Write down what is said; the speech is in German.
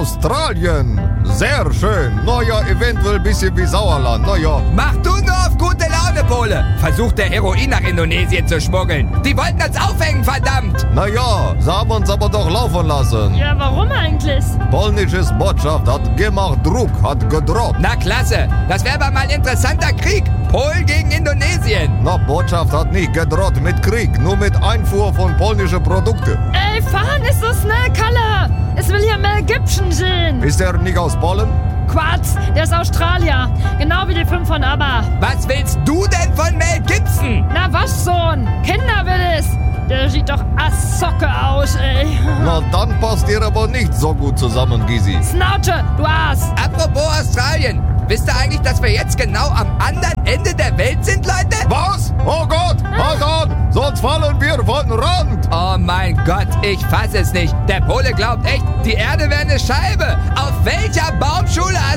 Australien. Sehr schön. Naja, eventuell ein bisschen wie Sauerland. Naja. Mach du nur auf gute Laune, Pole. Versucht der Heroin nach Indonesien zu schmuggeln. Die wollten uns aufhängen, verdammt. Naja, sie haben uns aber doch laufen lassen. Ja, warum eigentlich? Polnisches Botschaft hat gemacht Druck, hat gedroht. Na klasse, das wäre aber mal ein interessanter Krieg. Polen gegen Indonesien. Na, Botschaft hat nicht gedroht mit Krieg, nur mit Einfuhr von polnischen Produkten. Ey, fahren ist so schnell, Kalle. Es will hier Mel Gibson sehen. Ist der nicht aus Polen? Quatsch, der ist Australier. Genau wie die 5 von ABBA. Was willst du denn von Mel Gibson? Na was schon? Kinder will es. Der sieht doch Assocke aus, ey. Na, dann passt ihr aber nicht so gut zusammen, Gysi. Schnauze, du Ass. Apropos Australien. Wisst ihr eigentlich, dass wir jetzt genau am anderen Ende der Welt sind, Leute? Was? Oh Gott, halt an, sonst fallen wir von Rand. Oh mein Gott, ich fass es nicht. Der Pole glaubt echt, die Erde wäre eine Scheibe. Auf welcher Baumschule